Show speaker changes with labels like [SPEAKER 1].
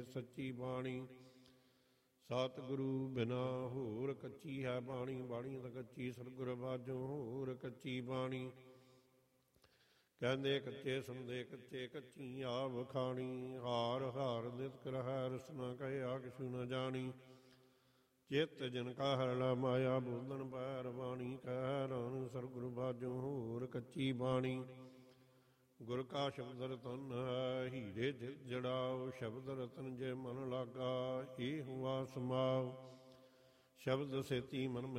[SPEAKER 1] ਸੱਚੀ ਬਾਣੀ। ਸਤਿਗੁਰੂ ਬਿਨਾ ਹੋਰ ਕੱਚੀ ਹੈ ਬਾਣੀ, ਬਾਣੀ ਤਾਂ ਕੱਚੀ ਸਤਿਗੁਰ ਬਾਝੋਂ ਹੋਰ ਕੱਚੀ ਬਾਣੀ। ਕਹਿੰਦੇ ਕੱਚੇ ਸੁਣਦੇ ਕੱਚੇ ਕੱਚੀ ਆਪ ਖਾਣੀ। ਹਾਰ ਹਾਰ ਨਿਤ ਕਰਹਿ ਰਸਨਾ ਕਹਿਆ ਕਿਛੁ ਨ ਜਾਣੀ। ਚਿੱਤ ਜਿਨ ਕਾ ਹਰਲਾ ਮਾਇਆ ਬੋਲਣ ਬੈਰ ਬਾਣੀ। ਕਹਿ ਨਾਨਕ ਸਤਿਗੁਰੂ ਬਾਝੋਂ ਹੋਰ ਕੱਚੀ ਬਾਣੀ। ਗੁਰ ਕਾ ਸ਼ਬਦ ਰਤਨ ਹੈ ਹੀਰੇ ਦਿਲ ਜੜਾਓ। ਸ਼ਬਦ ਰਤਨ ਜੇ ਮਨ ਲਾਗਾ ਇਹ ਹੁਆ ਸਮਾਓ। ਸ਼ਬਦ ਸੇਤੀ ਮਨ